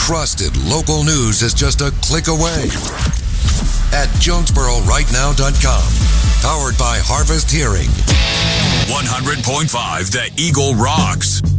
Trusted local news is just a click away at JonesboroRightNow.com. Powered by Harvest Hearing. 100.5 The Eagle rocks.